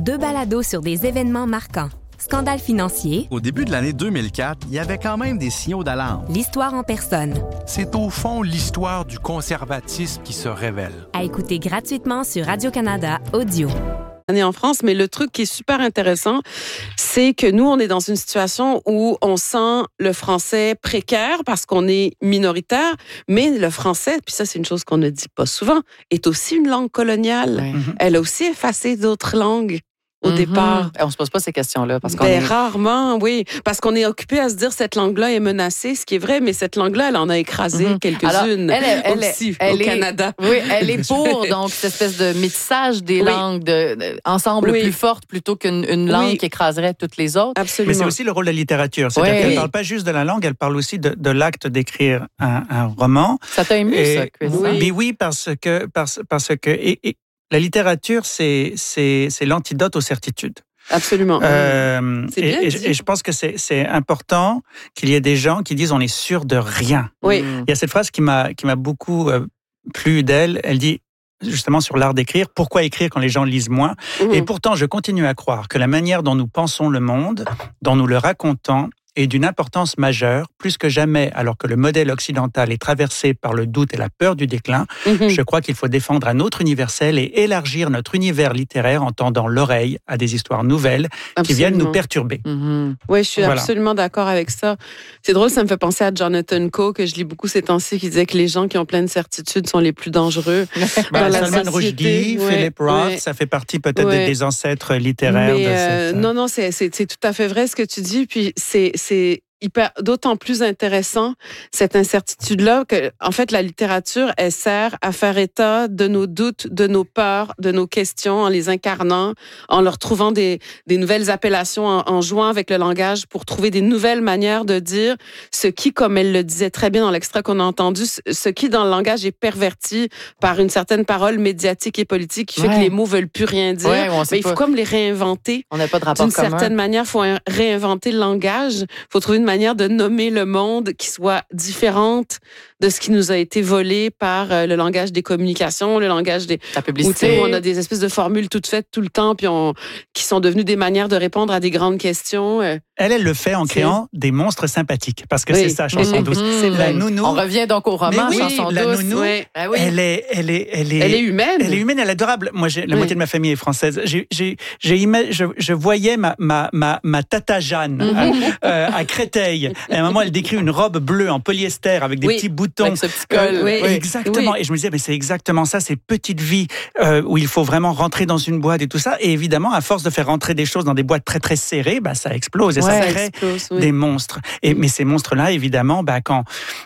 2 balados sur des événements marquants. Scandale financier. Au début de l'année 2004, il y avait quand même des signaux d'alarme. L'histoire en personne. C'est au fond l'histoire du conservatisme qui se révèle. À écouter gratuitement sur Radio-Canada Audio. En France, mais le truc qui est super intéressant, c'est que nous, on est dans une situation où on sent le français précaire parce qu'on est minoritaire, mais le français, puis ça, c'est une chose qu'on ne dit pas souvent, est aussi une langue coloniale. Ouais. Elle a aussi effacé d'autres langues au départ. On se pose pas ces questions-là parce qu'on rarement, oui. Parce qu'on est occupé à se dire cette langue-là est menacée, ce qui est vrai, mais cette langue-là, elle en a écrasé quelques-unes. Alors, aussi elle au Canada. Oui, elle est pour donc cette espèce de métissage des langues ensemble plus fortes plutôt qu'une langue qui écraserait toutes les autres. Absolument. Mais c'est aussi le rôle de la littérature. C'est-à-dire qu'elle ne parle pas juste de la langue, elle parle aussi de l'acte d'écrire un roman. Ça t'a ému, ça, Chris? Mais oui, parce que la littérature, c'est l'antidote aux certitudes. Absolument. Et je pense que c'est important qu'il y ait des gens qui disent on est sûr de rien. Oui. Il y a cette phrase qui m'a beaucoup plu d'elle. Elle dit justement sur l'art d'écrire, pourquoi écrire quand les gens lisent moins? Et pourtant, je continue à croire que la manière dont nous pensons le monde, dont nous le racontons, est d'une importance majeure, plus que jamais, alors que le modèle occidental est traversé par le doute et la peur du déclin. Je crois qu'il faut défendre un autre universel et élargir notre univers littéraire en tendant l'oreille à des histoires nouvelles qui viennent nous perturber. Oui, je suis absolument d'accord avec ça. C'est drôle, ça me fait penser à Jonathan Coe, que je lis beaucoup ces temps-ci, qui disait que les gens qui ont pleine certitude sont les plus dangereux. Salman Rushdie, Philip Roth, ça fait partie peut-être des ancêtres littéraires de cette... Non, c'est tout à fait vrai ce que tu dis, puis c'est d'autant plus intéressant, cette incertitude-là, que, en fait, la littérature, elle sert à faire état de nos doutes, de nos peurs, de nos questions, en les incarnant, en leur trouvant des nouvelles appellations, en jouant avec le langage pour trouver des nouvelles manières de dire ce qui, comme elle le disait très bien dans l'extrait qu'on a entendu, ce qui, dans le langage, est perverti par une certaine parole médiatique et politique qui fait que les mots veulent plus rien dire. Mais il faut comme les réinventer. On n'a pas de rapport commun. D'une certaine manière, il faut réinventer le langage. Il faut trouver une manière de nommer le monde qui soit différente de ce qui nous a été volé par le langage des communications, le langage des... La publicité. Où on a des espèces de formules toutes faites tout le temps, puis qui sont devenues des manières de répondre à des grandes questions. Elle le fait en créant des monstres sympathiques, parce que c'est ça, Chanson douce. C'est vrai. La nounou... On revient donc au roman, Chanson douce. La nounou, elle est humaine. Elle est humaine, elle est adorable. Moi, la moitié de ma famille est française. Je voyais ma tata Jeanne à Créteil. À un moment, elle décrit une robe bleue en polyester avec des petits boutons. Avec ce petit col. Exactement. Et je me disais, mais c'est exactement ça, ces petites vies où il faut vraiment rentrer dans une boîte et tout ça. Et évidemment, à force de faire rentrer des choses dans des boîtes très, très serrées, ça explose et ça crée des monstres. Mais ces monstres-là, évidemment, quand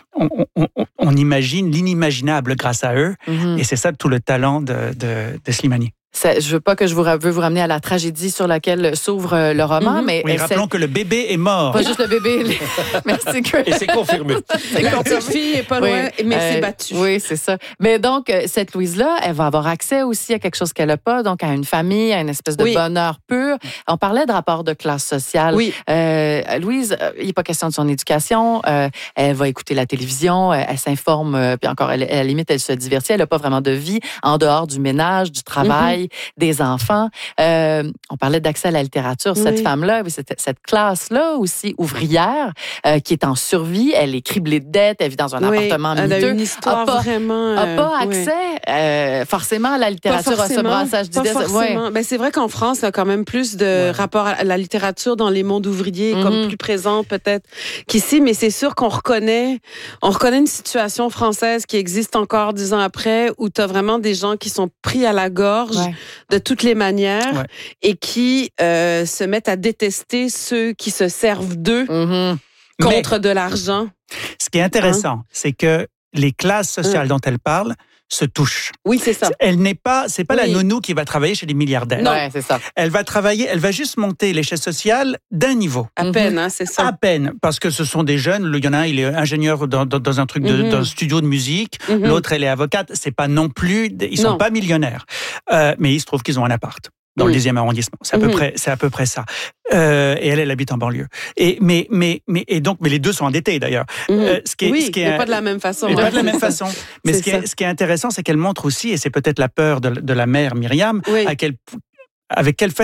on imagine l'inimaginable grâce à eux. Et c'est ça tout le talent de Slimani. Je veux pas que je veux vous ramener à la tragédie sur laquelle s'ouvre le roman, mais... Oui, rappelons que le bébé est mort. Pas juste le bébé. Merci, Chris. Et c'est confirmé. La petite fille est pas loin, mais c'est battu. Oui, c'est ça. Mais donc, cette Louise-là, elle va avoir accès aussi à quelque chose qu'elle n'a pas, donc à une famille, à une espèce de bonheur pur. On parlait de rapport de classe sociale. Oui. Louise, il n'est pas question de son éducation. Elle va écouter la télévision, elle s'informe, puis encore, à la limite, elle se divertit. Elle n'a pas vraiment de vie en dehors du ménage, du travail, des enfants. On parlait d'accès à la littérature. Cette femme-là, cette classe-là aussi, ouvrière, qui est en survie, elle est criblée de dettes, elle vit dans un appartement miteux. Elle a une histoire vraiment... n'a pas accès forcément à la littérature, à ce brassage d'idées. C'est vrai qu'en France, il y a quand même plus de rapport à la littérature dans les mondes ouvriers, comme plus présent peut-être qu'ici, mais c'est sûr qu'on reconnaît une situation française qui existe encore 10 ans après, où tu as vraiment des gens qui sont pris à la gorge de toutes les manières et qui se mettent à détester ceux qui se servent d'eux contre de l'argent. Ce qui est intéressant, c'est que les classes sociales dont elle parle se touchent. Oui, c'est ça. C'est pas la nounou qui va travailler chez les milliardaires. Non, c'est ça. Elle va juste monter l'échelle sociale d'un niveau. À peine, c'est ça. À peine, parce que ce sont des jeunes. Il y en a un, il est ingénieur dans un truc dans un studio de musique. L'autre, elle est avocate. C'est pas non plus, ils sont pas millionnaires. Mais il se trouve qu'ils ont un appart dans le 10e arrondissement. C'est à peu près ça. Et elle habite en banlieue. Mais les deux sont endettés d'ailleurs. Mais pas de la même façon. Pas de la même façon. Mais ce qui est intéressant, c'est qu'elle montre aussi, et c'est peut-être la peur de la mère Myriam, avec quelle